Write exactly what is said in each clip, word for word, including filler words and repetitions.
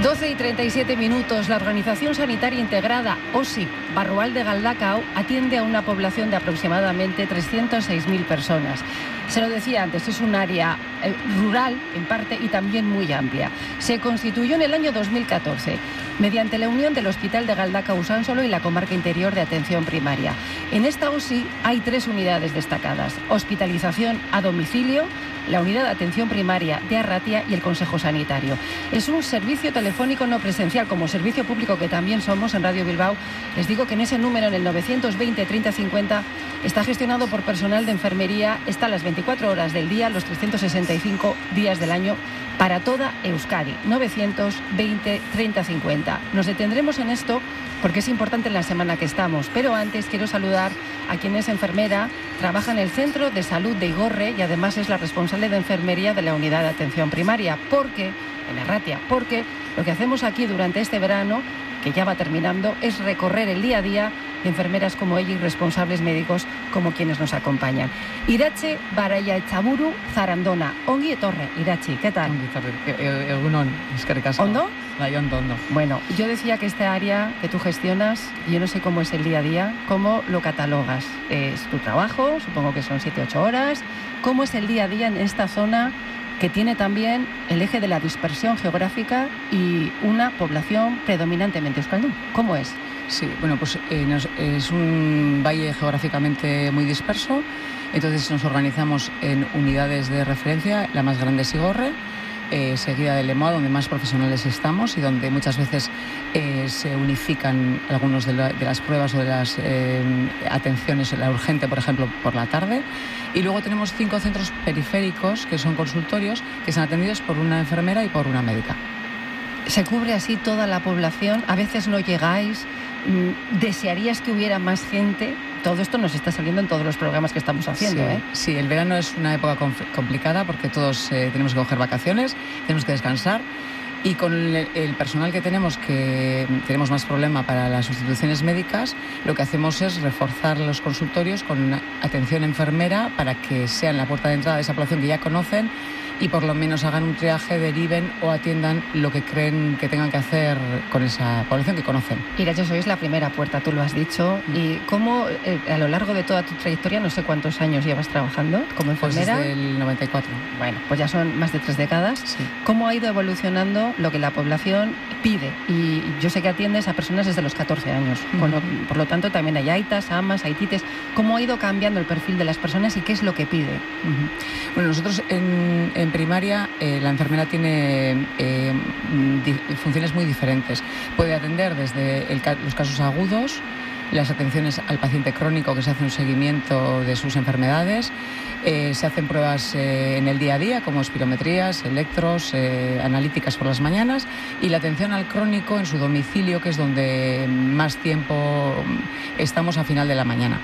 doce y treinta y siete minutos. La Organización Sanitaria Integrada, O S I, Barrualde de Galdakao, atiende a una población de aproximadamente trescientas seis mil personas. Se lo decía antes, es un área eh, rural en parte y también muy amplia. Se constituyó en el año dos mil catorce mediante la unión del Hospital de Galdakao-Usánsolo y la Comarca Interior de Atención Primaria. En esta O S I hay tres unidades destacadas: hospitalización a domicilio, la unidad de atención primaria de Arratia y el Consejo Sanitario. Es un servicio telefónico no presencial, como servicio público que también somos en Radio Bilbao. Les digo que en ese número, en el novecientos veinte treinta cincuenta, está gestionado por personal de enfermería, está a las veinticuatro horas del día, los trescientos sesenta y cinco días del año, para toda Euskadi. novecientos veinte treinta cincuenta. Nos detendremos en esto porque es importante en la semana que estamos, pero antes quiero saludar a quien es enfermera, trabaja en el Centro de Salud de Igorre y además es la responsable de enfermería de la unidad de atención primaria, porque, en Arratia, porque lo que hacemos aquí durante este verano, que ya va terminando, es recorrer el día a día de enfermeras como ella y responsables médicos como quienes nos acompañan. Iratxe Baraiatxaburu Zarandona. Ongi etorre, Iratxe, ¿qué tal? Ongi etorre, egunon, eskerrik asko. ¿Ondo? Bai, ondo, ondo. Bueno, yo decía que esta área que tú gestionas, yo no sé cómo es el día a día, ¿cómo lo catalogas? Es tu trabajo, supongo que son siete ocho horas. ¿Cómo es el día a día en esta zona que tiene también el eje de la dispersión geográfica y una población predominantemente euskaldun? ¿Cómo es? Sí, bueno, pues eh, nos, es un valle geográficamente muy disperso, entonces nos organizamos en unidades de referencia. La más grande es Igorre, eh, seguida de Lemoa, donde más profesionales estamos y donde muchas veces eh, se unifican algunos de, la, de las pruebas o de las eh, atenciones, la urgente, por ejemplo, por la tarde. Y luego tenemos cinco centros periféricos, que son consultorios, que están atendidos por una enfermera y por una médica. ¿Se cubre así toda la población? A veces no llegáis. ¿Desearías que hubiera más gente? Todo esto nos está saliendo en todos los programas que estamos haciendo, sí, ¿eh? Sí, el verano es una época complicada porque todos eh, tenemos que coger vacaciones, tenemos que descansar. Y con el, el personal que tenemos, que tenemos más problema para las sustituciones médicas, lo que hacemos es reforzar los consultorios con atención enfermera para que sean la puerta de entrada de esa población que ya conocen y por lo menos hagan un triaje, deriven o atiendan lo que creen que tengan que hacer con esa población que conocen. Mira, yo sois la primera puerta, tú lo has dicho. Mm. ¿Y cómo eh, a lo largo de toda tu trayectoria, no sé cuántos años llevas trabajando como enfermera? Pues desde el noventa y cuatro. Bueno, pues ya son más de tres décadas. Sí. ¿Cómo ha ido evolucionando lo que la población pide? Y yo sé que atiendes a personas desde los catorce años. Uh-huh. Con lo, por lo tanto, también hay aitas, amas, aitites. ¿Cómo ha ido cambiando el perfil de las personas y qué es lo que pide? Uh-huh. Bueno, nosotros en, en primaria eh, la enfermera tiene eh, di- funciones muy diferentes. Puede atender desde el, los casos agudos, las atenciones al paciente crónico, que se hace un seguimiento de sus enfermedades. Eh, se hacen pruebas eh, en el día a día, como espirometrías, electros, eh, analíticas por las mañanas, y la atención al crónico en su domicilio, que es donde más tiempo estamos a final de la mañana.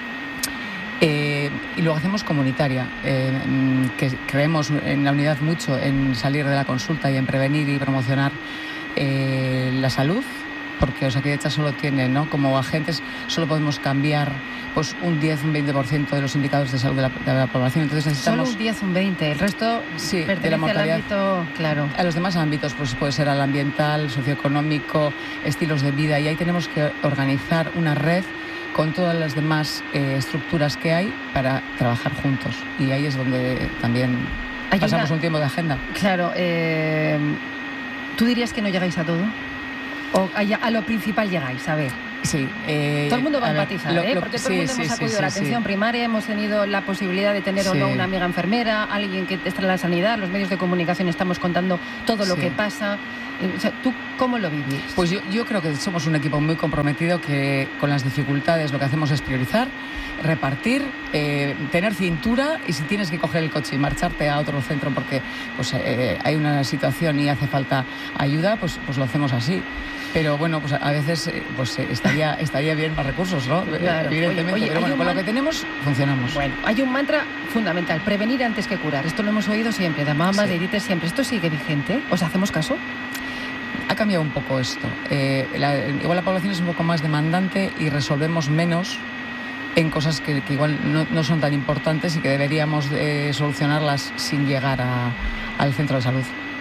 Eh, y luego hacemos comunitaria, eh, que creemos en la unidad mucho en salir de la consulta y en prevenir y promocionar eh, la salud, porque Osakidetza solo tiene, ¿no?, como agentes, solo podemos cambiar pues un diez, un veinte por ciento de los indicadores de salud de la, de la población. Entonces necesitamos... Solo un diez, un veinte, el resto sí, pertenece de la mortalidad, al ámbito, claro. A los demás ámbitos, pues puede ser al ambiental, socioeconómico, estilos de vida, y ahí tenemos que organizar una red con todas las demás eh, estructuras que hay para trabajar juntos. Y ahí es donde también hay pasamos una... un tiempo de agenda. Claro, eh, ¿tú dirías que no llegáis a todo? ¿O a, a lo principal llegáis? A ver. Sí. Eh, todo el mundo va a empatizar, ¿eh? Porque todo el mundo sí, hemos sí, acudido sí, a la atención sí. primaria, hemos tenido la posibilidad de tener sí. o no una amiga enfermera, alguien que está en la sanidad, los medios de comunicación estamos contando todo lo sí. que pasa. O sea, ¿tú cómo lo vivís? Pues yo, yo creo que somos un equipo muy comprometido, que con las dificultades lo que hacemos es priorizar, repartir, eh, tener cintura, y si tienes que coger el coche y marcharte a otro centro porque pues, eh, hay una situación y hace falta ayuda, pues, pues lo hacemos así. Pero bueno, pues a veces pues estaría estaría bien más recursos, ¿no? Claro. Evidentemente, oye, oye, pero bueno, con man... lo que tenemos funcionamos. Bueno, hay un mantra fundamental: prevenir antes que curar. Esto lo hemos oído siempre, de mamas, sí. de irites, siempre. ¿Esto sigue vigente? ¿Os hacemos caso? Ha cambiado un poco esto. Eh, la, igual la población es un poco más demandante y resolvemos menos en cosas que, que igual no, no son tan importantes y que deberíamos eh, solucionarlas sin llegar a, al centro de salud.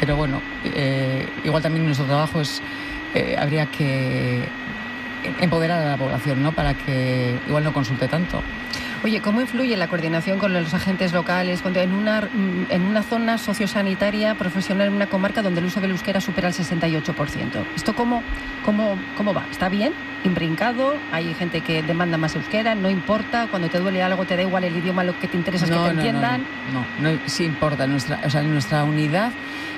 pero bueno, eh, igual también nuestro trabajo es, eh, habría que empoderar a la población, ¿no? Para que igual no consulte tanto. Oye, ¿cómo influye la coordinación con los agentes locales cuando en una, en una zona sociosanitaria profesional, en una comarca donde el uso del euskera supera el sesenta y ocho por ciento? ¿Esto cómo, cómo, cómo va? ¿Está bien? ¿Imbrincado? ¿Hay gente que demanda más euskera? ¿No importa? Cuando te duele algo te da igual el idioma, lo que te interesa es no, que te no, entiendan? No, no, no, sí importa. Nuestra, o sea, en nuestra unidad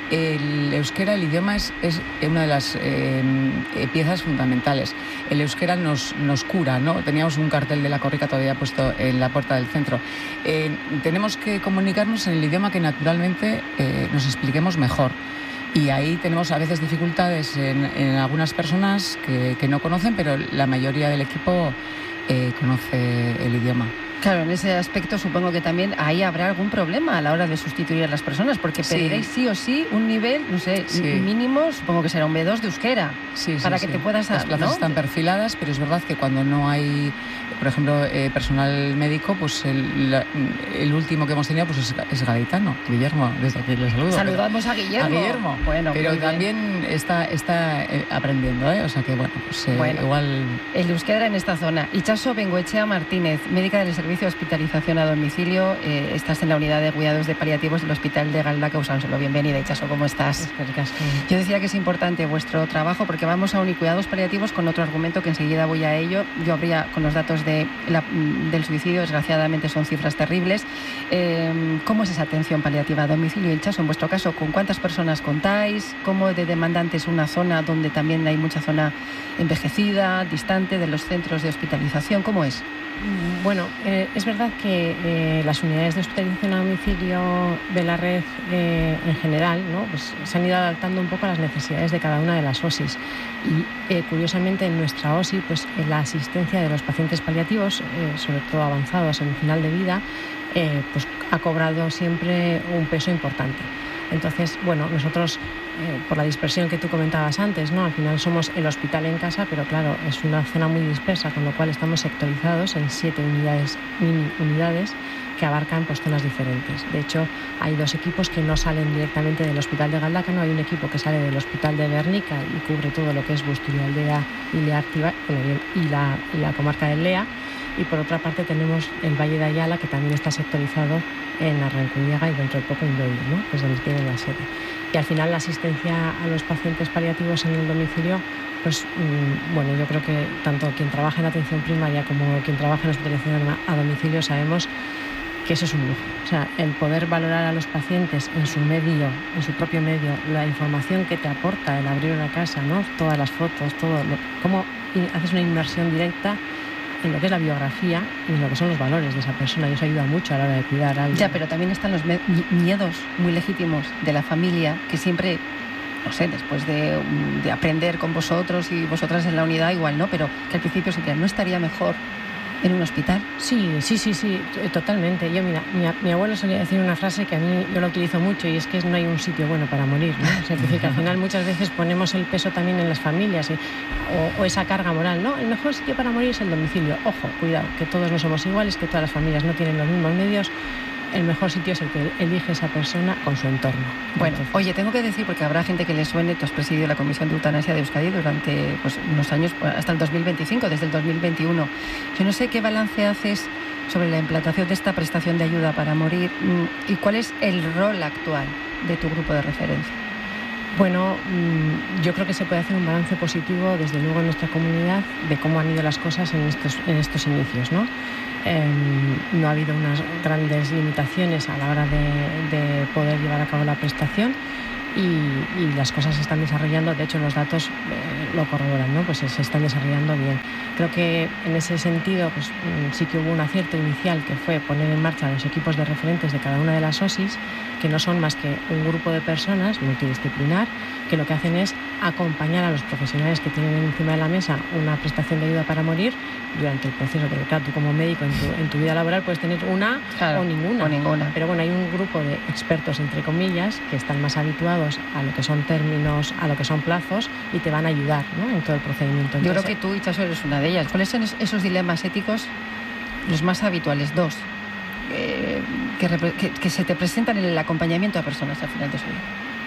el euskera, el idioma, es, es una de las eh, piezas fundamentales. El euskera nos, nos cura, ¿no? Teníamos un cartel de la Corrica todavía puesto en la puerta del centro. Eh, tenemos que comunicarnos en el idioma que naturalmente eh, nos expliquemos mejor. Y ahí tenemos a veces dificultades en, en algunas personas que, que no conocen, pero la mayoría del equipo eh, conoce el idioma. Claro, en ese aspecto supongo que también ahí habrá algún problema a la hora de sustituir a las personas, porque pediréis sí, sí o sí un nivel, no sé, sí. mínimo, supongo que será un B dos de euskera, sí, sí, para sí. que te puedas... Las plazas, ¿no?, están perfiladas, pero es verdad que cuando no hay, por ejemplo, eh, personal médico, pues el, la, el último que hemos tenido pues es, es gaditano, Guillermo, desde aquí le saludo. Saludamos a Guillermo. A Guillermo, bueno, pero también está, está eh, aprendiendo, ¿eh? O sea que, bueno, pues eh, bueno, igual... El euskera en esta zona. Itxaso Bengoechea Martínez, médica del Servicio de Hospitalización a domicilio, eh, estás en la unidad de cuidados de paliativos del Hospital de Galdakao Usansolo. Bienvenida, Itxaso, ¿cómo estás? Yo decía que es importante vuestro trabajo porque vamos a unicuidados paliativos con otro argumento que enseguida voy a ello. Yo habría con los datos de la, del suicidio, desgraciadamente son cifras terribles. Eh, ¿Cómo es esa atención paliativa a domicilio, Itxaso? En vuestro caso, ¿con cuántas personas contáis? ¿Cómo de demandante es una zona donde también hay mucha zona envejecida, distante de los centros de hospitalización? ¿Cómo es? Bueno, eh, es verdad que eh, las unidades de hospitalización a domicilio de la red eh, en general, ¿no?, pues se han ido adaptando un poco a las necesidades de cada una de las O S Is. Y eh, curiosamente en nuestra O S I, pues en la asistencia de los pacientes paliativos, eh, sobre todo avanzados en final de vida, eh, pues ha cobrado siempre un peso importante. Entonces, bueno, nosotros, eh, por la dispersión que tú comentabas antes, ¿no?, al final somos el hospital en casa, pero claro, es una zona muy dispersa, con lo cual estamos sectorizados en siete unidades, mini unidades, que abarcan pues zonas diferentes. De hecho, hay dos equipos que no salen directamente del Hospital de Galdakao, no hay un equipo que sale del Hospital de Guernica y cubre todo lo que es Busturialdea y Leartiba, y la, y la comarca del Lea, y por otra parte tenemos el Valle de Ayala, que también está sectorizado en Arrancudiaga y dentro de poco en Doiro, ¿no?, que es donde tienen la sede. Y al final la asistencia a los pacientes paliativos en el domicilio, pues mmm, bueno, yo creo que tanto quien trabaja en atención primaria como quien trabaja en hospitalización a domicilio sabemos que eso es un lujo. O sea, el poder valorar a los pacientes en su medio, en su propio medio, la información que te aporta el abrir una casa, ¿no?, todas las fotos, todo, lo, cómo haces una inmersión directa en lo que es la biografía y en lo que son los valores de esa persona, y eso ayuda mucho a la hora de cuidar a alguien. Ya, pero también están los me- miedos muy legítimos de la familia, que siempre, no sé, después de, de aprender con vosotros y vosotras en la unidad igual, ¿no?, pero que al principio siempre no estaría mejor en un hospital. Sí, sí, sí, sí, totalmente. Yo, mira, mi, mi abuelo solía decir una frase que a mí yo la utilizo mucho, y es que no hay un sitio bueno para morir, ¿no? O sea, que, que al final muchas veces ponemos el peso también en las familias, ¿eh? o, o esa carga moral, ¿no? El mejor sitio para morir es el domicilio. Ojo, cuidado, que todos no somos iguales, que todas las familias no tienen los mismos medios. El mejor sitio es el que elige esa persona con su entorno. Bueno, entonces, oye, tengo que decir, porque habrá gente que le suene, tú has presidido la Comisión de Eutanasia de Euskadi durante pues, unos años, hasta el dos mil veinticinco, desde el dos mil veintiuno. Yo no sé qué balance haces sobre la implantación de esta prestación de ayuda para morir y cuál es el rol actual de tu grupo de referencia. Bueno, yo creo que se puede hacer un balance positivo, desde luego, en nuestra comunidad, de cómo han ido las cosas en estos, en estos inicios, ¿no? Eh, no ha habido unas grandes limitaciones a la hora de, de poder llevar a cabo la prestación, y, y las cosas se están desarrollando. De hecho, los datos eh, lo corroboran, ¿no? Pues se están desarrollando bien. Creo que en ese sentido, pues sí que hubo un acierto inicial, que fue poner en marcha los equipos de referentes de cada una de las O S Is, que no son más que un grupo de personas multidisciplinar que lo que hacen es acompañar a los profesionales que tienen encima de la mesa una prestación de ayuda para morir durante el proceso. Porque claro, tú como médico en tu, en tu vida laboral puedes tener una claro, o ninguna. o ninguna. Pero bueno, hay un grupo de expertos, entre comillas, que están más habituados a lo que son términos, a lo que son plazos, y te van a ayudar, ¿no?, en todo el procedimiento. Entonces, yo creo que tú, Itxaso, eres una de ellas. ¿Cuáles son esos dilemas éticos, los más habituales? Dos, eh, que, que, que se te presentan en el acompañamiento a personas al final de su vida.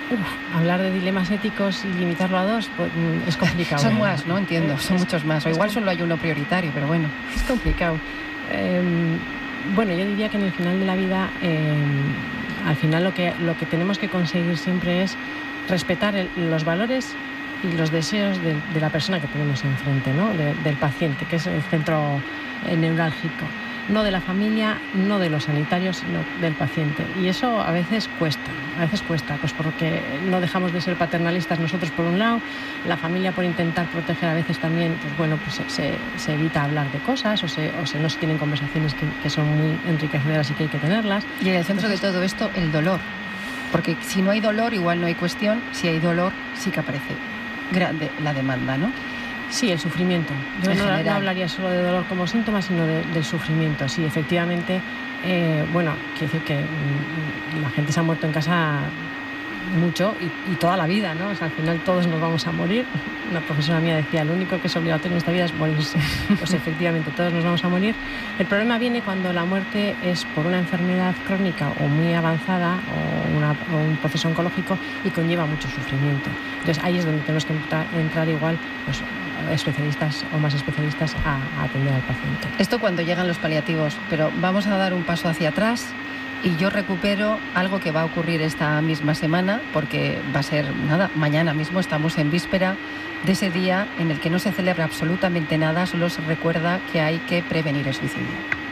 Uf, hablar de dilemas éticos y limitarlo a dos, pues es complicado. Son más, ¿no? Entiendo, son muchos más. O igual solo hay uno prioritario, pero bueno. Es complicado. Eh, bueno, yo diría que en el final de la vida, eh, al final lo que, lo que tenemos que conseguir siempre es respetar el, los valores y los deseos de, de la persona que tenemos enfrente, ¿no? De, del paciente, que es el centro neurálgico. No de la familia, no de los sanitarios, sino del paciente. Y eso a veces cuesta, a veces cuesta, pues porque no dejamos de ser paternalistas nosotros por un lado, la familia por intentar proteger a veces también, pues bueno, pues se, se evita hablar de cosas o se, o se no se tienen conversaciones que, que son muy enriquecedoras y que hay que tenerlas. Y en el centro Entonces, de todo esto, el dolor. Porque si no hay dolor, igual no hay cuestión, si hay dolor, sí que aparece grande la demanda, ¿no? Sí, el sufrimiento. Yo no, no hablaría solo de dolor como síntoma, sino de, del sufrimiento. Sí, efectivamente, eh, bueno, quiero decir que mm, la gente se ha muerto en casa mucho y, y toda la vida, ¿no? O sea, al final todos nos vamos a morir. Una profesora mía decía, lo único que es obligatorio en esta vida es morirse. Pues efectivamente, todos nos vamos a morir. El problema viene cuando la muerte es por una enfermedad crónica o muy avanzada o, una, o un proceso oncológico y conlleva mucho sufrimiento. Entonces ahí es donde tenemos que entrar, entrar igual, pues, especialistas o más especialistas a, a atender al paciente. Esto cuando llegan los paliativos, pero vamos a dar un paso hacia atrás y yo recupero algo que va a ocurrir esta misma semana, porque va a ser, nada, mañana mismo estamos en víspera de ese día en el que no se celebra absolutamente nada, solo se recuerda que hay que prevenir el suicidio.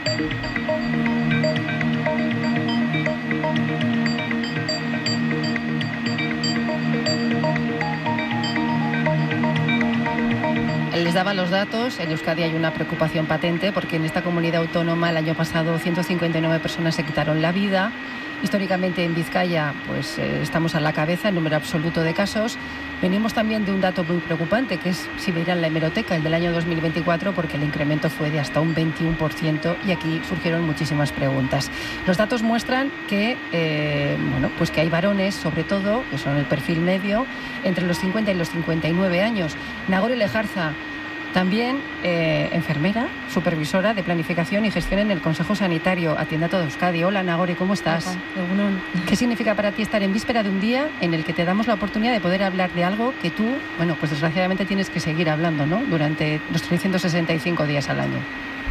Les daba los datos, en Euskadi hay una preocupación patente porque en esta comunidad autónoma el año pasado ciento cincuenta y nueve personas se quitaron la vida. Históricamente en Vizcaya pues eh, estamos a la cabeza en número absoluto de casos. Venimos también de un dato muy preocupante, que es, si miran la hemeroteca, el del año dos mil veinticuatro, porque el incremento fue de hasta un veintiuno por ciento y aquí surgieron muchísimas preguntas. Los datos muestran que, eh, bueno, pues que hay varones, sobre todo, que son el perfil medio, entre los cincuenta y los cincuenta y nueve años. Nagore Lejarza, también eh, enfermera, supervisora de planificación y gestión en el Consejo Sanitario, atiende a todo Euskadi. Hola Nagore, ¿cómo estás? Hola. ¿Qué significa para ti estar en víspera de un día en el que te damos la oportunidad de poder hablar de algo que tú, bueno, pues desgraciadamente tienes que seguir hablando, ¿no? Durante los trescientos sesenta y cinco días al año.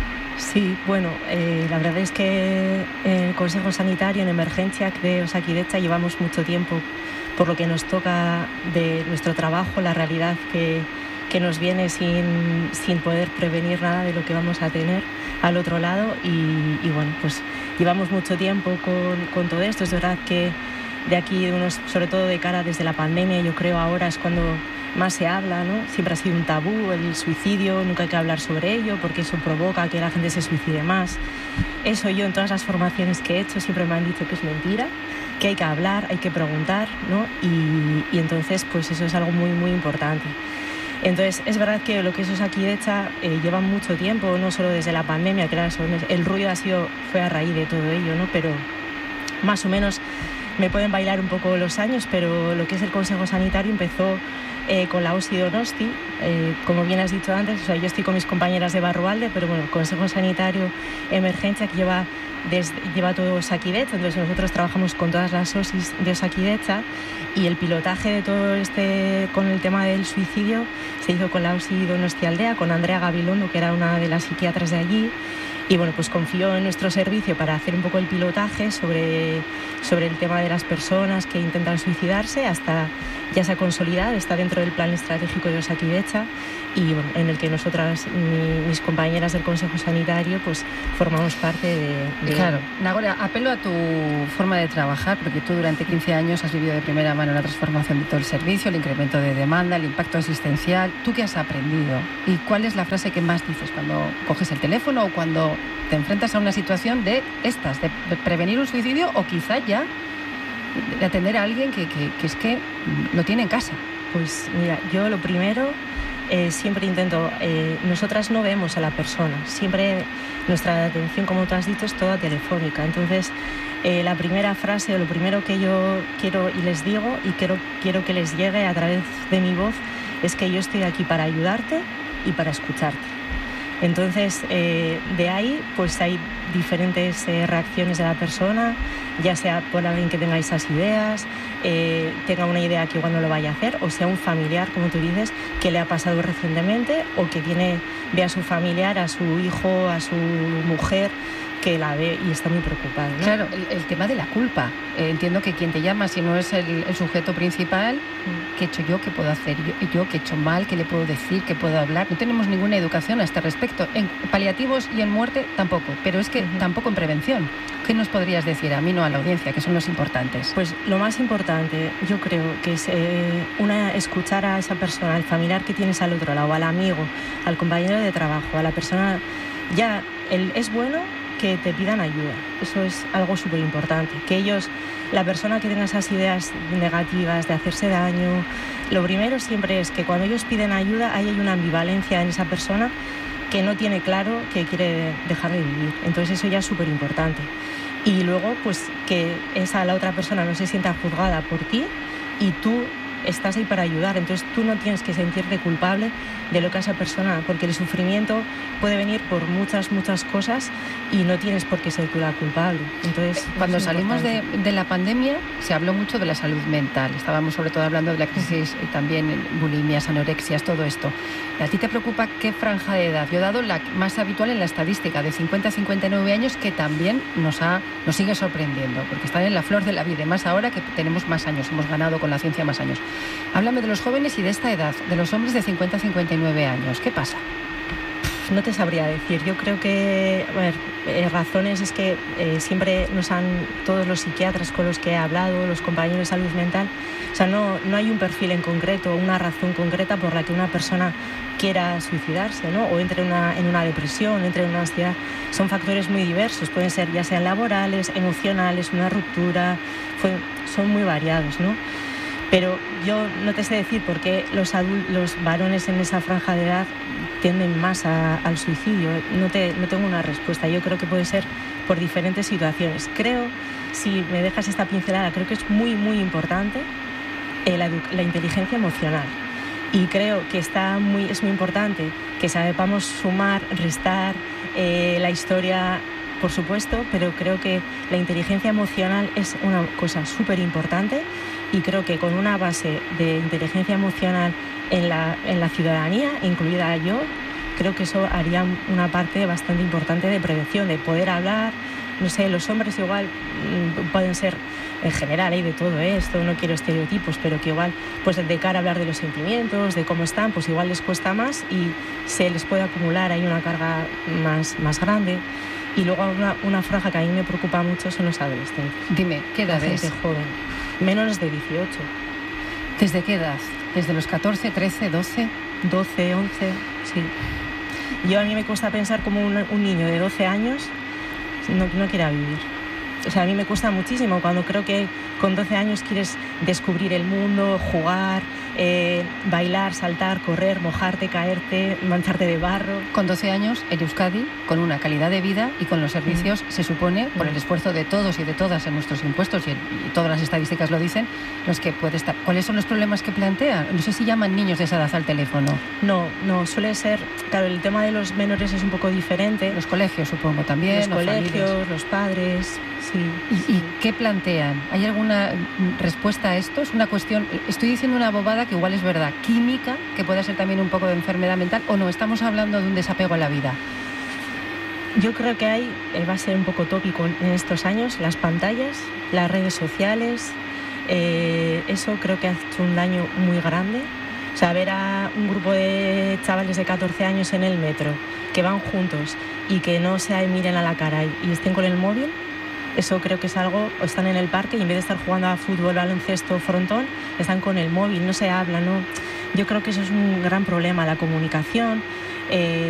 Sí, bueno, eh, la verdad es que en el Consejo Sanitario, en emergencia de Osakidetza, llevamos mucho tiempo, por lo que nos toca de nuestro trabajo, la realidad que que nos viene sin, sin poder prevenir nada de lo que vamos a tener al otro lado y, y bueno, pues llevamos mucho tiempo con, con todo esto. Es verdad que de aquí, unos, sobre todo de cara desde la pandemia, yo creo ahora es cuando más se habla, ¿no? Siempre ha sido un tabú el suicidio, nunca hay que hablar sobre ello porque eso provoca que la gente se suicide más. Eso yo en todas las formaciones que he hecho siempre me han dicho que es mentira, que hay que hablar, hay que preguntar, ¿no? Y, y entonces pues eso es algo muy, muy importante. Entonces, es verdad que lo que es Osakidetza eh, lleva mucho tiempo, no solo desde la pandemia, claro, el ruido ha sido, fue a raíz de todo ello, ¿no? Pero más o menos me pueden bailar un poco los años, pero lo que es el Consejo Sanitario empezó eh, con la O S I Donosti, eh, como bien has dicho antes, o sea, yo estoy con mis compañeras de Barrualde, pero bueno, el Consejo Sanitario Emergencia que lleva, desde, lleva todo Osakidetza, entonces nosotros trabajamos con todas las O S Is de Osakidetza y el pilotaje de todo este, con el tema del suicidio, se hizo con la O S I Donostialdea, con Andrea Gabilondo, que era una de las psiquiatras de allí, y bueno, pues confió en nuestro servicio para hacer un poco el pilotaje sobre, sobre el tema de las personas que intentan suicidarse, hasta ya se ha consolidado, está dentro del plan estratégico de Osakidetza y bueno, en el que nosotras, mi, mis compañeras del Consejo Sanitario, pues formamos parte de... de... Claro, Nagore, apelo a tu forma de trabajar, porque tú durante quince años has vivido de primera mano la transformación de todo el servicio, el incremento de demanda, el impacto asistencial. ¿Tú qué has aprendido? ¿Y cuál es la frase que más dices cuando coges el teléfono o cuando te enfrentas a una situación de estas, de prevenir un suicidio o quizá ya de atender a alguien que, que, que es que lo tiene en casa? Pues mira, yo lo primero, eh, siempre intento, eh, nosotras no vemos a la persona, siempre nuestra atención, como tú has dicho, es toda telefónica. Entonces, eh, la primera frase o lo primero que yo quiero y les digo y quiero, quiero que les llegue a través de mi voz es que yo estoy aquí para ayudarte y para escucharte. Entonces, eh, de ahí pues hay diferentes eh, reacciones de la persona, ya sea por alguien que tenga esas ideas, eh, tenga una idea que igual no lo vaya a hacer, o sea un familiar, como tú dices, que le ha pasado recientemente o que tiene, ve a su familiar, a su hijo, a su mujer, que la ve y está muy preocupada, ¿no? Claro, el, el tema de la culpa. Eh, entiendo que quien te llama, si no es el, el sujeto principal, mm. ¿qué he hecho yo? ¿Qué puedo hacer yo? ¿Yo qué he hecho mal? ¿Qué le puedo decir? ¿Qué puedo hablar? No tenemos ninguna educación a este respecto. En paliativos y en muerte tampoco, pero es que uh-huh. tampoco en prevención. ¿Qué nos podrías decir? A mí no, a la audiencia, que son los importantes. Pues lo más importante, yo creo, que es eh, una, escuchar a esa persona, al familiar que tienes al otro lado, al amigo, al compañero de trabajo, a la persona. Ya, el, es bueno que te pidan ayuda. Eso es algo súper importante. Que ellos, la persona que tenga esas ideas negativas de hacerse daño, lo primero siempre es que cuando ellos piden ayuda, ahí hay una ambivalencia en esa persona que no tiene claro que quiere dejar de vivir. Entonces eso ya es súper importante. Y luego, pues que esa la otra persona no se sienta juzgada por ti y tú estás ahí para ayudar. Entonces tú no tienes que sentirte culpable de lo que esa persona, porque el sufrimiento puede venir por muchas, muchas cosas y no tienes por qué ser tú la culpable. Entonces, cuando salimos de, de la pandemia se habló mucho de la salud mental. Estábamos sobre todo hablando de la crisis y también bulimias, anorexias, todo esto. ¿A ti te preocupa qué franja de edad? Yo he dado la más habitual en la estadística, de cincuenta a cincuenta y nueve años, que también nos, ha, nos sigue sorprendiendo, porque están en la flor de la vida, y más ahora que tenemos más años, hemos ganado con la ciencia más años. Háblame de los jóvenes y de esta edad, de los hombres de cincuenta a cincuenta y nueve años. ¿Qué pasa? No te sabría decir. Yo creo que, a ver, eh, razones es que eh, siempre nos han, todos los psiquiatras con los que he hablado, los compañeros de salud mental, o sea, no, no hay un perfil en concreto, una razón concreta por la que una persona quiera suicidarse, ¿no? O entre una, en una depresión, entre en una ansiedad. Son factores muy diversos, pueden ser ya sean laborales, emocionales, una ruptura, fue, son muy variados, ¿no? Pero yo no te sé decir por qué los, adult, los varones en esa franja de edad tienden más a, al suicidio. No, te, no tengo una respuesta. Yo creo que puede ser por diferentes situaciones. Creo, si me dejas esta pincelada, creo que es muy, muy importante eh, la, la inteligencia emocional. Y creo que está muy, es muy importante que sepamos sumar, restar eh, la historia, por supuesto, pero creo que la inteligencia emocional es una cosa súper importante. Y creo que con una base de inteligencia emocional en la, en la ciudadanía, incluida yo, creo que eso haría una parte bastante importante de prevención, de poder hablar. No sé, los hombres igual mmm, pueden ser, en general, hay de todo esto, no quiero estereotipos, pero que igual, pues de cara a hablar de los sentimientos, de cómo están, pues igual les cuesta más y se les puede acumular ahí una carga más, más grande. Y luego una, una franja que a mí me preocupa mucho son los adolescentes. Dime, ¿qué edad es? Gente joven. Menos de dieciocho. ¿Desde qué edad? ¿Desde los catorce, trece, doce? doce, once, sí. Yo a mí me cuesta pensar como un, un niño de doce años no, no quiera vivir. O sea, a mí me cuesta muchísimo cuando creo que con doce años quieres descubrir el mundo, jugar, eh, bailar, saltar, correr, mojarte, caerte, mancharte de barro. Con doce años, en Euskadi, con una calidad de vida y con los servicios, mm. se supone, por el esfuerzo de todos y de todas en nuestros impuestos, y, y todas las estadísticas lo dicen, los que puede estar. ¿Cuáles son los problemas que plantean? No sé si llaman niños de esa edad al teléfono. No, no, suele ser, claro, el tema de los menores es un poco diferente. Los colegios, supongo, también. Los colegios, familias. Los padres, sí. ¿Y, sí. ¿Y qué plantean? ¿Hay alguna respuesta a esto? Es una cuestión, estoy diciendo una bobada que igual es verdad, química, que puede ser también un poco de enfermedad mental, o no, estamos hablando de un desapego a la vida. Yo creo que hay, va a ser un poco tópico en estos años, las pantallas, las redes sociales, eh, eso creo que ha hecho un daño muy grande. O sea, ver a un grupo de chavales de catorce años en el metro, que van juntos y que no se miren a la cara y, y estén con el móvil, eso creo que es algo, o están en el parque y en vez de estar jugando a fútbol, baloncesto, frontón, están con el móvil, no se habla, ¿no? Yo creo que eso es un gran problema, la comunicación. Eh,